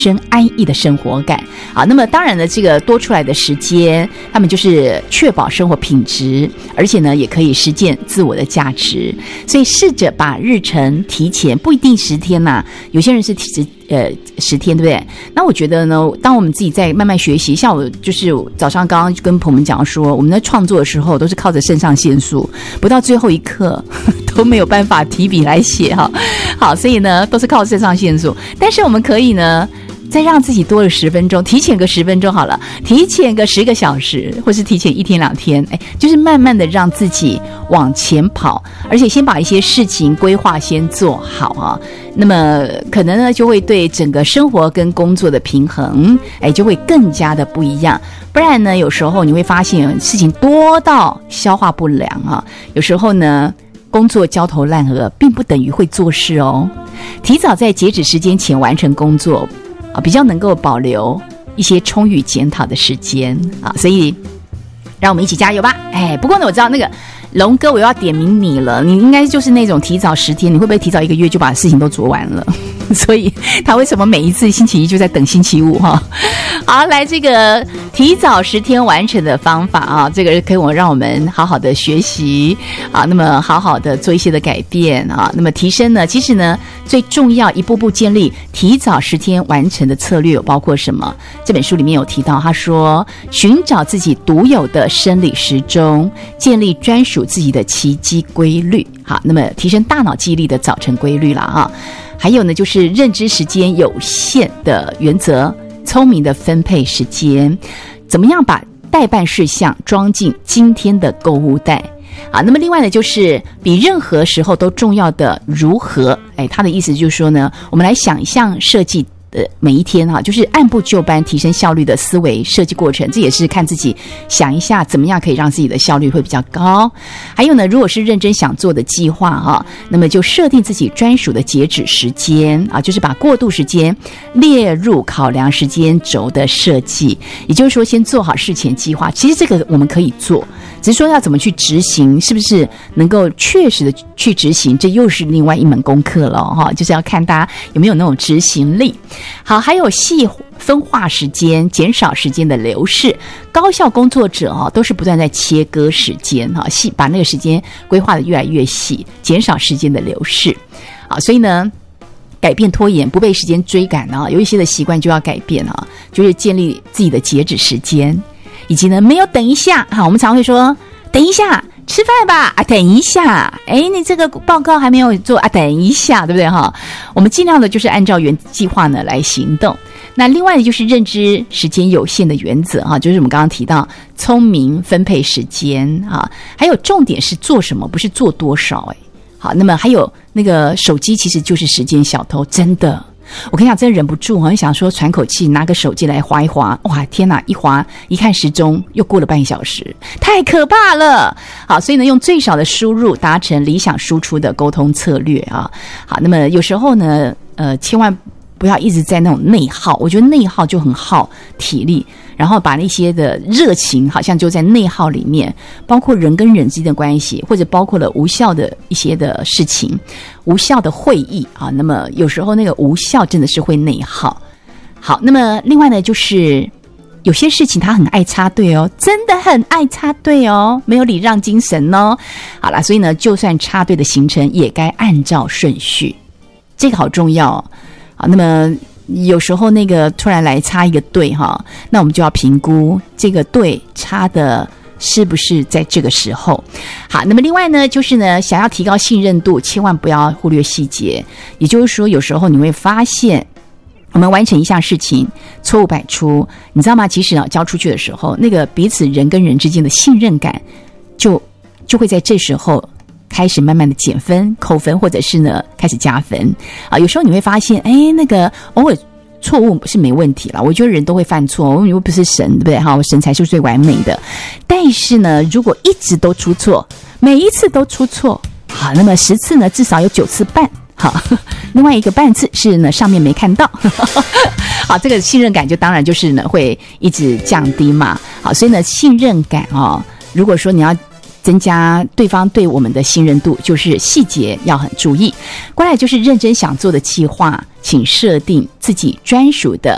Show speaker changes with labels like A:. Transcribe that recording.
A: 真安逸的生活感啊，那么当然呢，这个多出来的时间，他们就是确保生活品质，而且呢，也可以实践自我的价值。所以试着把日程提前，不一定10天呐，有些人是10天，对不对？那我觉得呢，当我们自己在慢慢学习，像我就是早上刚刚跟朋友们讲说，我们在创作的时候都是靠着肾上腺素，不到最后一刻都没有办法提笔来写哈。好，所以呢，都是靠肾上腺素，但是我们可以呢。再让自己多了10分钟，提前个10分钟好了，提前个10个小时，或是提前1天2天，就是慢慢的让自己往前跑，而且先把一些事情规划先做好啊。那么可能呢，就会对整个生活跟工作的平衡，就会更加的不一样。不然呢，有时候你会发现事情多到消化不良啊。有时候呢，工作焦头烂额，并不等于会做事哦。提早在截止时间前完成工作。比较能够保留一些充裕检讨的时间啊，所以让我们一起加油吧！不过呢，我知道那个龙哥，我又要点名你了，你应该就是那种提早10天，你会不会提早1个月就把事情都做完了？所以他为什么每一次星期一就在等星期五哈？好，来这个提早10天完成的方法啊，这个可以让我们好好的学习啊，那么好好的做一些的改变啊，那么提升呢，其实呢最重要一步步建立提早10天完成的策略有包括什么？这本书里面有提到，他说寻找自己独有的生理时钟，建立专属自己的奇迹规律。好，那么提升大脑记忆力的早晨规律了啊。还有呢，就是认知时间有限的原则，聪明的分配时间，怎么样把待办事项装进今天的购物袋啊？那么另外呢，就是比任何时候都重要的如何，他的意思就是说呢，我们来想象设计每一天啊，就是按部就班提升效率的思维设计过程，这也是看自己想一下怎么样可以让自己的效率会比较高。还有呢，如果是认真想做的计划啊，那么就设定自己专属的截止时间啊，就是把过渡时间列入考量时间轴的设计。也就是说，先做好事前计划，其实这个我们可以做，只是说要怎么去执行，是不是能够确实的去执行，这又是另外一门功课了哈，就是要看大家有没有那种执行力。好，还有细分化时间，减少时间的流逝。高效工作者都是不断在切割时间把那个时间规划的越来越细，减少时间的流逝。所以呢，改变拖延，不被时间追赶有一些的习惯就要改变就是建立自己的截止时间，以及呢没有等一下我们常会说等一下吃饭吧等一下，你这个报告还没有做等一下，对不对我们尽量的就是按照原计划呢来行动。那另外的就是认知时间有限的原则就是我们刚刚提到聪明分配时间还有重点是做什么，不是做多少好，那么还有那个手机其实就是时间小偷，真的。我跟你讲，真的忍不住很想说喘口气，拿个手机来滑一滑，哇天哪，一滑一看时钟又过了半小时，太可怕了。好，所以呢用最少的输入达成理想输出的沟通策略好，那么有时候呢千万不要一直在那种内耗，我觉得内耗就很耗体力，然后把那些的热情好像就在内耗里面，包括人跟人之间的关系，或者包括了无效的一些的事情，无效的会议那么有时候那个无效真的是会内耗。好，那么另外呢就是有些事情他很爱插队真的很爱插队没有礼让精神好啦，所以呢就算插队的行程也该按照顺序，这个好重要那么有时候那个突然来插一个队那我们就要评估这个队插的是不是在这个时候。好，那么另外呢就是呢想要提高信任度，千万不要忽略细节。也就是说有时候你会发现我们完成一项事情错误百出，你知道吗？其实交出去的时候，那个彼此人跟人之间的信任感就会在这时候开始慢慢的减分扣分，或者是呢开始加分有时候你会发现那个偶尔错误是没问题啦，我觉得人都会犯错，我们又不是神，对不对神才是最完美的。但是呢如果一直都出错，每一次都出错好，那么10次呢至少有9次半好，另外一个半次是呢上面没看到好，这个信任感就当然就是呢会一直降低嘛。好，所以呢信任感如果说你要增加对方对我们的信任度，就是细节要很注意。过来就是认真想做的计划，请设定自己专属的